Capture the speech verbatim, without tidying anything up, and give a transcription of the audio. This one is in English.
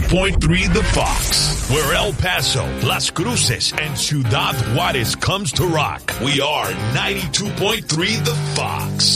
point three The Fox, where El Paso, Las Cruces, and Ciudad Juarez comes to rock. We are ninety-two point three The Fox.